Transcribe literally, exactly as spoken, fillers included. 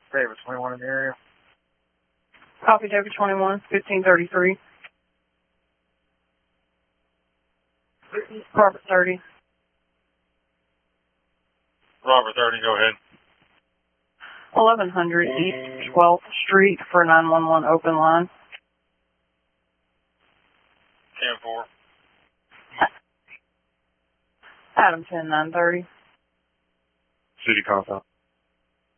David twenty-one in the area. Copy, David twenty-one, fifteen thirty-three. Robert thirty. Robert thirty, go ahead. eleven hundred East twelfth Street for nine one one open line. ten four. Adam ten nine thirty. City contact.